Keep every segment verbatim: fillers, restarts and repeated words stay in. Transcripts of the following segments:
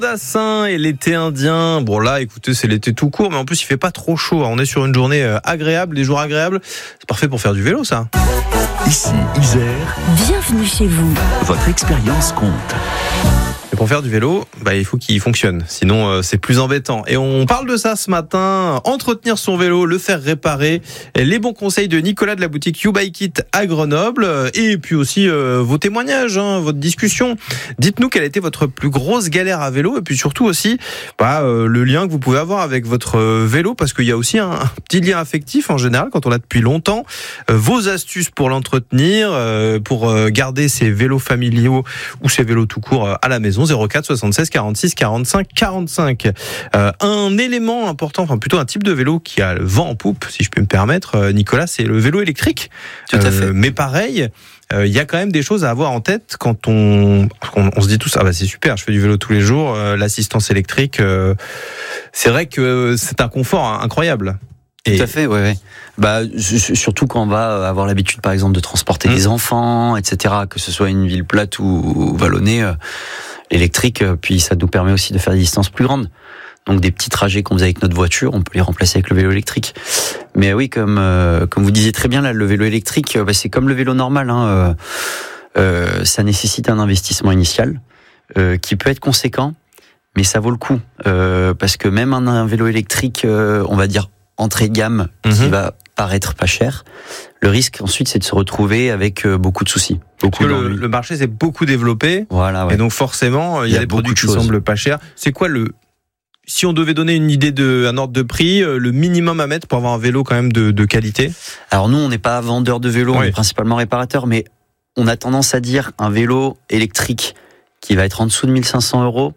Dassin et l'été indien. Bon là, écoutez, c'est l'été tout court, mais en plus il fait pas trop chaud. On est sur une journée agréable, des jours agréables. C'est parfait pour faire du vélo, ça. Ici, Isère. Bienvenue chez vous. Votre expérience compte. Et pour faire du vélo, bah, il faut qu'il fonctionne. Sinon, euh, c'est plus embêtant. Et on parle de ça ce matin. Entretenir son vélo, le faire réparer. Et les bons conseils de Nicolas de la boutique YouBikeIt à Grenoble. Et puis aussi euh, vos témoignages, hein, votre discussion. Dites-nous quelle a été votre plus grosse galère à vélo. Et puis surtout aussi bah, euh, le lien que vous pouvez avoir avec votre vélo. Parce qu'il y a aussi un, un petit lien affectif en général quand on l'a depuis longtemps. Euh, vos astuces pour l'entretenir, euh, pour euh, garder ses vélos familiaux ou ses vélos tout court euh, à la maison. zéro quatre soixante-seize quarante-six quarante-cinq quarante-cinq. Euh, un élément important, enfin plutôt un type de vélo qui a le vent en poupe, si je peux me permettre, euh, Nicolas, c'est le vélo électrique. Tout à fait. Euh, mais pareil, il euh, y a quand même des choses à avoir en tête quand on, on, on se dit tous, ah bah c'est super, je fais du vélo tous les jours, euh, l'assistance électrique, euh, c'est vrai que c'est un confort hein, incroyable. Et tout à fait, ouais, ouais. Bah, surtout quand on va avoir l'habitude, par exemple, de transporter mmh. des enfants, et cetera, que ce soit une ville plate ou, ou vallonnée, euh, l'électrique, puis ça nous permet aussi de faire des distances plus grandes. Donc des petits trajets qu'on faisait avec notre voiture, on peut les remplacer avec le vélo électrique. Mais oui, comme euh, comme vous disiez très bien là, le vélo électrique, bah, c'est comme le vélo normal. Hein, euh, euh, ça nécessite un investissement initial euh, qui peut être conséquent, mais ça vaut le coup euh, parce que même un, un vélo électrique, euh, on va dire entrée de gamme, mmh. qui va paraître pas cher, le risque ensuite c'est de se retrouver avec beaucoup de soucis. Beaucoup le, le marché s'est beaucoup développé, voilà, ouais. Et donc forcément il y, y a des produits qui semblent pas chers. C'est quoi le, si on devait donner une idée de, un ordre de prix, le minimum à mettre pour avoir un vélo quand même de, de qualité? Alors nous on n'est pas vendeur de vélo, oui. On est principalement réparateur, mais on a tendance à dire un vélo électrique qui va être en dessous de mille cinq cents euros.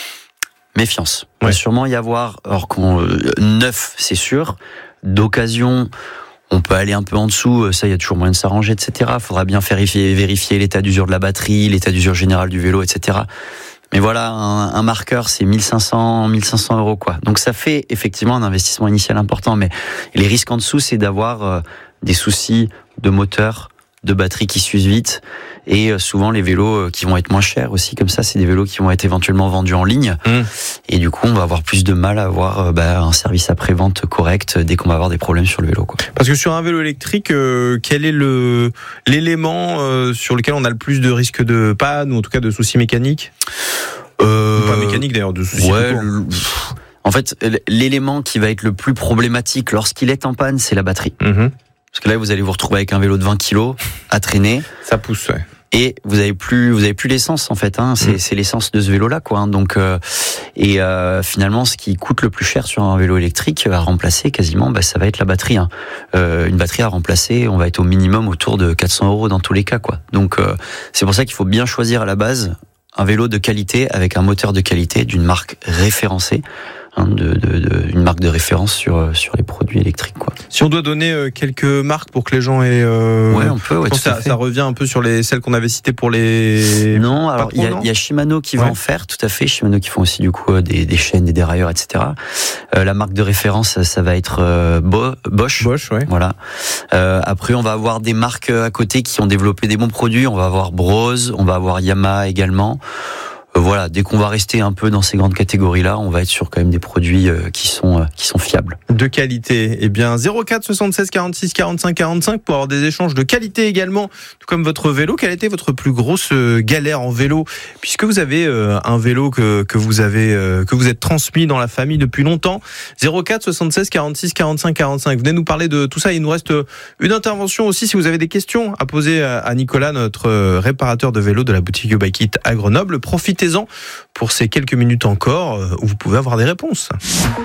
Méfiance. Il ouais. va sûrement y avoir, alors qu'on euh, neuf, c'est sûr, d'occasion, on peut aller un peu en dessous. Ça, il y a toujours moyen de s'arranger, et cetera. Il faudra bien vérifier, vérifier l'état d'usure de la batterie, l'état d'usure général du vélo, et cetera. Mais voilà, un, un marqueur, c'est mille cinq cents euros, quoi. Donc ça fait effectivement un investissement initial important, mais les risques en dessous, c'est d'avoir euh, des soucis de moteur, de batterie qui s'usent vite, et souvent les vélos qui vont être moins chers aussi, comme ça c'est des vélos qui vont être éventuellement vendus en ligne, mmh. et du coup on va avoir plus de mal à avoir bah, un service après-vente correct dès qu'on va avoir des problèmes sur le vélo, quoi. Parce que sur un vélo électrique, euh, quel est le l'élément euh, sur lequel on a le plus de risques de panne, ou en tout cas de soucis mécaniques euh, ou pas mécaniques d'ailleurs, de soucis ouais, le... En fait, l'élément qui va être le plus problématique lorsqu'il est en panne, c'est la batterie. Mmh. Parce que là, vous allez vous retrouver avec un vélo de vingt kilos à traîner. Ça pousse, ouais. Et vous avez plus, vous avez plus l'essence en fait. Hein. C'est, mmh. c'est l'essence de ce vélo-là, quoi. Hein. Donc, euh, et euh, finalement, ce qui coûte le plus cher sur un vélo électrique à remplacer, quasiment, bah, ça va être la batterie. Hein. Euh, une batterie à remplacer, on va être au minimum autour de quatre cents euros dans tous les cas, quoi. Donc, euh, c'est pour ça qu'il faut bien choisir à la base un vélo de qualité avec un moteur de qualité d'une marque référencée. Hein, de, de, de, une marque de référence sur sur les produits électriques, quoi. Si on doit donner euh, quelques marques pour que les gens aient, euh, ouais, on peut. Ouais, tout ça, à fait. Ça revient un peu sur les celles qu'on avait citées pour les. Non, alors il y, y a Shimano qui ouais. va en faire, tout à fait. Shimano qui font aussi du coup des, des chaînes, des dérailleurs, et cetera. Euh, la marque de référence, ça, ça va être euh, Bo, Bosch. Bosch, ouais. Voilà. Euh, après, on va avoir des marques à côté qui ont développé des bons produits. On va avoir Brose, on va avoir Yamaha également. Voilà, dès qu'on va rester un peu dans ces grandes catégories-là, on va être sur quand même des produits qui sont qui sont fiables. De qualité. Eh bien, zéro quatre soixante-seize quarante-six quarante-cinq quarante-cinq pour avoir des échanges de qualité également, tout comme votre vélo. Quelle a été votre plus grosse galère en vélo, puisque vous avez un vélo que que vous avez que vous êtes transmis dans la famille depuis longtemps. zéro quatre soixante-seize quarante-six quarante-cinq quarante-cinq. Venez nous parler de tout ça. Il nous reste une intervention aussi si vous avez des questions à poser à Nicolas, notre réparateur de vélo de la boutique YouBikeIt à Grenoble. Profitez pour ces quelques minutes encore où vous pouvez avoir des réponses.